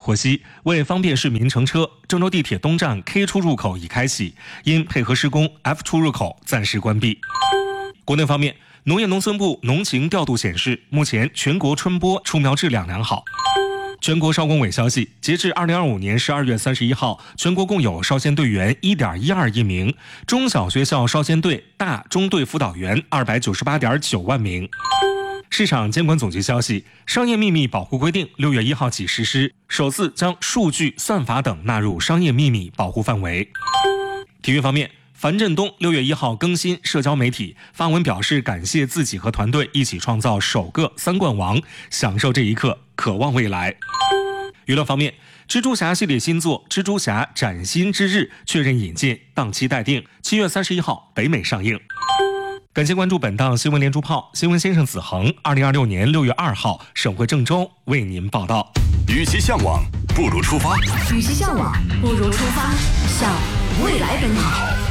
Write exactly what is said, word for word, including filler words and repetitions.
获悉，为方便市民乘车，郑州地铁东站 K 出入口已开启，因配合施工 F 出入口暂时关闭。国内方面，农业农村部农情调度显示，目前全国春播出苗质量良好。全国少工委消息，截至二零二五年十二月三十一号，全国共有少先队员 一点一二亿名，中小学校少先队、大中队辅导员二百九十八点九万名。市场监管总局消息，商业秘密保护规定六月一号起实施，首次将数据、算法等纳入商业秘密保护范围。体育方面，樊振东六月一号更新社交媒体发文表示，感谢自己和团队一起创造首个三冠王，享受这一刻，渴望未来。娱乐方面，蜘蛛侠系列新作《蜘蛛侠崭新之日》确认引进，档期待定，七月三十一号北美上映。感谢关注本档新闻连珠炮，新闻先生子恒，二零二六年六月二号，省会郑州为您报道。 与其向往，不如出发； 与其向往，不如出发，向未来奔跑。